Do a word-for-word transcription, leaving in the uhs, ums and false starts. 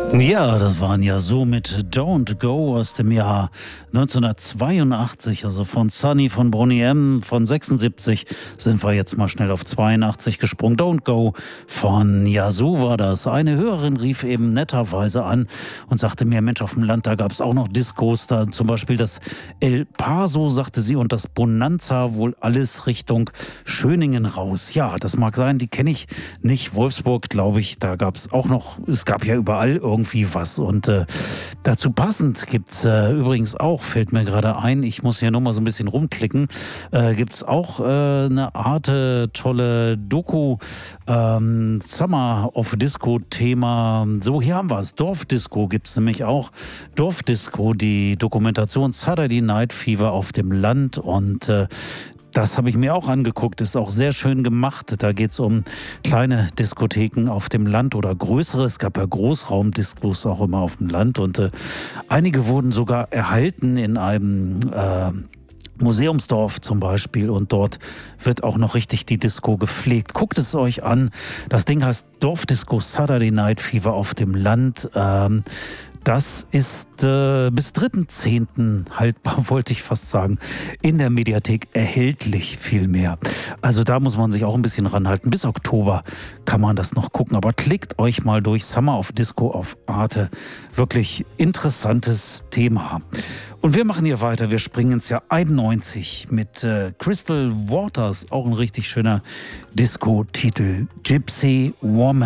Ja, das waren ja so mit Don't Go aus dem Jahr neunzehnhundertzweiundachtzig, also von Sunny, von Boney M, von sechsundsiebzig sind wir jetzt mal schnell auf zweiundachtzig gesprungen. Don't Go von Yazoo war das. Eine Hörerin rief eben netterweise an und sagte mir, Mensch, auf dem Land, da gab es auch noch Diskos, da zum Beispiel das El Paso, sagte sie, und das Bonanza, wohl alles Richtung Schöningen raus. Ja, das mag sein, die kenne ich nicht. Wolfsburg, glaube ich, da gab es auch noch, es gab ja überall irgendwie was. Und äh, dazu passend gibt es äh, übrigens auch, fällt mir gerade ein, ich muss hier nur mal so ein bisschen rumklicken, äh, gibt es auch äh, eine Art äh, tolle Doku, ähm, Summer of Disco Thema. So, hier haben wir es. Dorfdisco gibt es nämlich auch. Dorfdisco, die Dokumentation Saturday Night Fever auf dem Land. Und äh, das habe ich mir auch angeguckt, ist auch sehr schön gemacht. Da geht es um kleine Diskotheken auf dem Land oder größere. Es gab ja Großraumdiskos auch immer auf dem Land. Und äh, einige wurden sogar erhalten in einem äh, Museumsdorf zum Beispiel. Und dort wird auch noch richtig die Disco gepflegt. Guckt es euch an. Das Ding heißt Dorfdisco Saturday Night Fever auf dem Land. Ähm, Das ist äh, bis dritten zehnten haltbar, wollte ich fast sagen, in der Mediathek erhältlich vielmehr. Also da muss man sich auch ein bisschen ranhalten. Bis Oktober kann man das noch gucken. Aber klickt euch mal durch Summer of Disco auf Arte. Wirklich interessantes Thema. Und wir machen hier weiter. Wir springen ins Jahr einundneunzig mit äh, Crystal Waters. Auch ein richtig schöner Disco-Titel. Gypsy Woman.